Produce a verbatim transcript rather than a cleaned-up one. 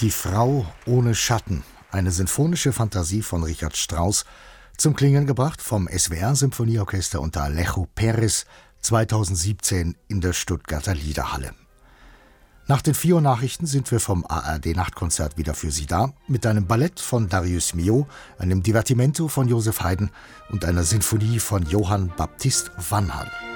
Die Frau ohne Schatten, eine sinfonische Fantasie von Richard Strauss, zum Klingen gebracht vom S W R-Symphonieorchester unter Alejo Perez zweitausendsiebzehn in der Stuttgarter Liederhalle. Nach den vier Uhr Nachrichten sind wir vom A R D-Nachtkonzert wieder für Sie da, mit einem Ballett von Darius Milhaud, einem Divertimento von Joseph Haydn und einer Sinfonie von Johann Baptist Vanhal.